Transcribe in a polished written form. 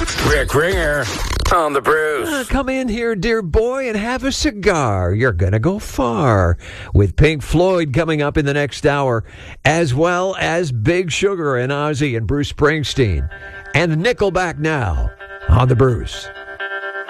Rick Ringer on the Bruce. Come in here, dear boy, and have a cigar. You're going to go far. With Pink Floyd coming up in the next hour, as well as Big Sugar and Ozzy and Bruce Springsteen. And Nickelback now on the Bruce.